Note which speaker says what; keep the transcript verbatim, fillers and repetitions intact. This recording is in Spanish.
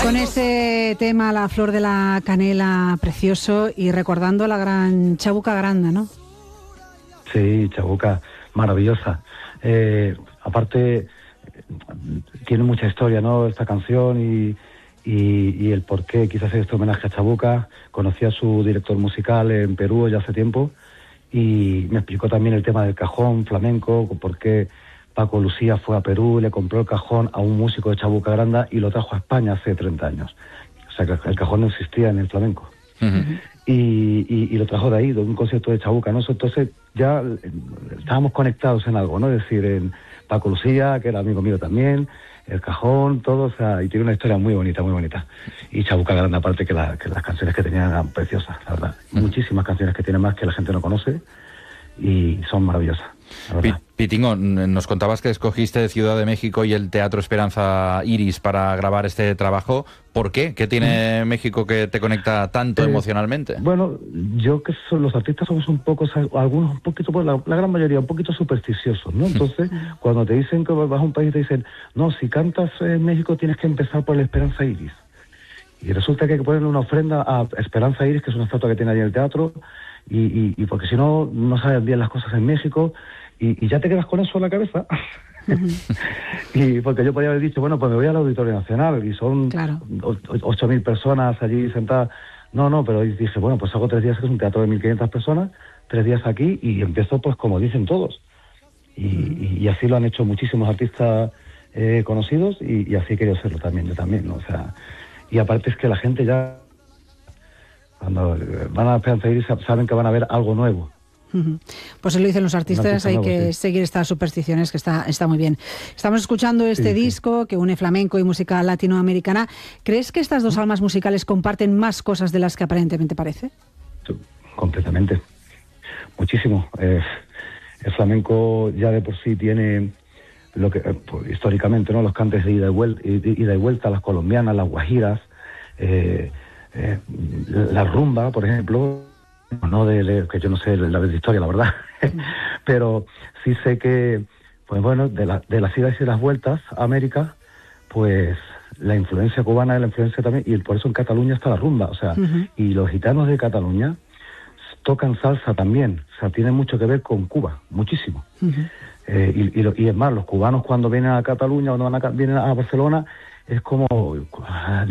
Speaker 1: Con ese tema, La flor de la canela, precioso, y recordando la gran Chabuca Granda, ¿no?
Speaker 2: Sí, Chabuca, maravillosa. Eh, aparte, tiene mucha historia, ¿no?, esta canción y, y, y el por qué quise hacer este homenaje a Chabuca. Conocí a su director musical en Perú ya hace tiempo y me explicó también el tema del cajón flamenco, por qué Paco Lucía fue a Perú, le compró el cajón a un músico de Chabuca Granda y lo trajo a España hace treinta años. O sea que el cajón no existía en el flamenco. Uh-huh. Y, y, y lo trajo de ahí, de un concierto de Chabuca, ¿no? Entonces ya estábamos conectados en algo, ¿no? Es decir, en Paco Lucía, que era amigo mío también, el cajón, todo, o sea, y tiene una historia muy bonita, muy bonita. Y Chabuca Granda, aparte que, la, que las canciones que tenía eran preciosas, la verdad. Uh-huh. Muchísimas canciones que tiene más que la gente no conoce y son maravillosas.
Speaker 3: Pitingo, nos contabas que escogiste Ciudad de México y el Teatro Esperanza Iris para grabar este trabajo. ¿Por qué? ¿Qué tiene México que te conecta tanto eh, emocionalmente?
Speaker 2: Bueno, yo que son, los artistas somos un poco, algunos un poquito, pues la, la gran mayoría, un poquito supersticiosos, ¿no? Entonces, cuando te dicen que vas a un país, te dicen, no, si cantas en México tienes que empezar por el Esperanza Iris. Y resulta que hay que ponerle una ofrenda a Esperanza Iris, que es una estatua que tiene allí en el teatro, y, y, y porque si no, no saben bien las cosas en México, y, y ya te quedas con eso en la cabeza. Uh-huh. Y porque yo podía haber dicho, bueno, pues me voy al Auditorio Nacional, y son claro. ocho mil personas allí sentadas. No, no, pero dije, bueno, pues hago tres días, que es un teatro de mil quinientas personas, tres días aquí, y empiezo pues como dicen todos. Y, uh-huh. y así lo han hecho muchísimos artistas eh, conocidos, y, y así he querido hacerlo también, yo también, ¿no? O sea, y aparte es que la gente ya, cuando van a Esperanza Iris, saben que van a ver algo nuevo.
Speaker 1: Uh-huh. Pues lo dicen los artistas, hay nuevo, que sí. seguir estas supersticiones, que está, está muy bien. Estamos escuchando este sí, disco sí. que une flamenco y música latinoamericana. ¿Crees que estas dos almas musicales comparten más cosas de las que aparentemente parece?
Speaker 2: Completamente. Muchísimo. Eh, el flamenco ya de por sí tiene lo que eh, pues, históricamente, ¿no?, los cantes de ida y vuelta, ida y vuelta, las colombianas, las guajiras, eh, eh, la rumba, por ejemplo. No de, de que yo no sé la de historia, la verdad, pero sí sé que, pues bueno, de, la, de las idas y las vueltas a América, pues la influencia cubana es la influencia también, y por eso en Cataluña está la rumba, o sea, uh-huh. y los gitanos de Cataluña tocan salsa también, o sea, tiene mucho que ver con Cuba, muchísimo. Uh-huh. Eh, y, y, lo, y es más, los cubanos cuando vienen a Cataluña, cuando van a, vienen a Barcelona, es como...